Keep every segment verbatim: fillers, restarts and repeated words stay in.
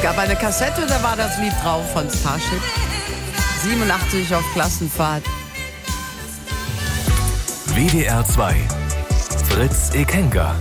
Es gab eine Kassette, da war das Lied drauf von Starship. siebenundachtzig auf Klassenfahrt. W D R zwei. Fritz Ekenga.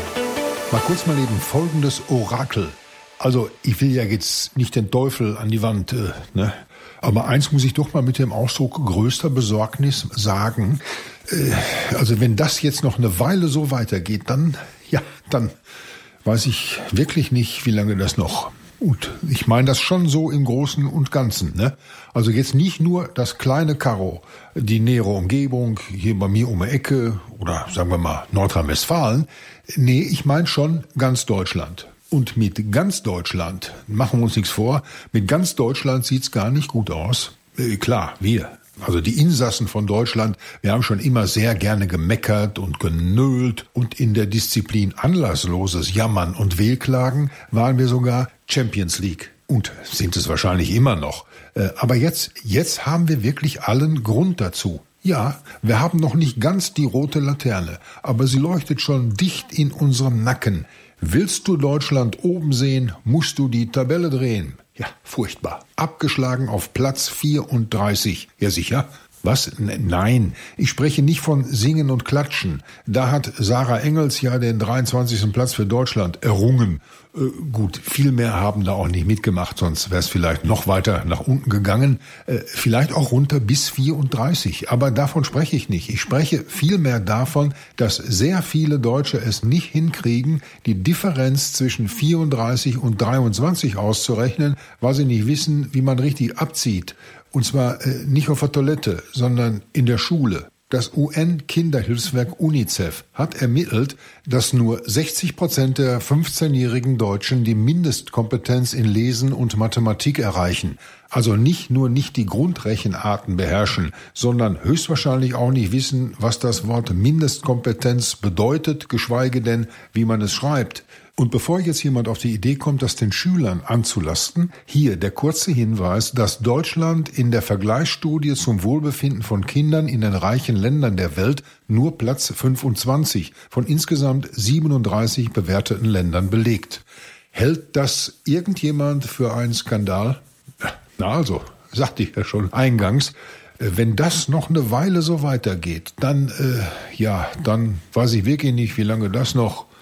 Mal kurz mal eben folgendes Orakel. Also ich will ja jetzt nicht den Teufel an die Wand, äh, ne? Aber eins muss ich doch mal mit dem Ausdruck größter Besorgnis sagen. Äh, also wenn das jetzt noch eine Weile so weitergeht, dann, ja, dann weiß ich wirklich nicht, wie lange das noch. Und ich meine das schon so im Großen und Ganzen, ne? Also jetzt nicht nur das kleine Karo, die nähere Umgebung, hier bei mir um die Ecke oder sagen wir mal Nordrhein-Westfalen. Nee, ich meine schon ganz Deutschland. Und mit ganz Deutschland, machen wir uns nichts vor, mit ganz Deutschland sieht's gar nicht gut aus. Äh, klar, wir, also die Insassen von Deutschland, wir haben schon immer sehr gerne gemeckert und genölt. Und in der Disziplin anlassloses Jammern und Wehklagen waren wir sogar Champions League. Und sind es wahrscheinlich immer noch. Äh, aber jetzt, jetzt haben wir wirklich allen Grund dazu. Ja, wir haben noch nicht ganz die rote Laterne, aber sie leuchtet schon dicht in unserem Nacken. Willst du Deutschland oben sehen, musst du die Tabelle drehen. Ja, furchtbar. Abgeschlagen auf Platz vierunddreißig. Ja, sicher. Was? Nein, ich spreche nicht von Singen und Klatschen. Da hat Sarah Engels ja den dreiundzwanzigsten Platz für Deutschland errungen. Äh, gut, viel mehr haben da auch nicht mitgemacht, sonst wäre es vielleicht noch weiter nach unten gegangen. Äh, vielleicht auch runter bis vierunddreißig. Aber davon spreche ich nicht. Ich spreche vielmehr davon, dass sehr viele Deutsche es nicht hinkriegen, die Differenz zwischen vierunddreißig und dreiundzwanzig auszurechnen, weil sie nicht wissen, wie man richtig abzieht. Und zwar äh, nicht auf der Toilette, sondern in der Schule. Das U N-Kinderhilfswerk UNICEF hat ermittelt, dass nur sechzig Prozent der fünfzehnjährigen Deutschen die Mindestkompetenz in Lesen und Mathematik erreichen. Also nicht nur nicht die Grundrechenarten beherrschen, sondern höchstwahrscheinlich auch nicht wissen, was das Wort Mindestkompetenz bedeutet, geschweige denn, wie man es schreibt. Und bevor jetzt jemand auf die Idee kommt, das den Schülern anzulasten, hier der kurze Hinweis, dass Deutschland in der Vergleichsstudie zum Wohlbefinden von Kindern in den reichen Ländern der Welt nur Platz fünfundzwanzig von insgesamt siebenunddreißig bewerteten Ländern belegt. Hält das irgendjemand für einen Skandal? Na also, sagte ich ja schon eingangs, wenn das noch eine Weile so weitergeht, dann, äh, ja, dann weiß ich wirklich nicht, wie lange das noch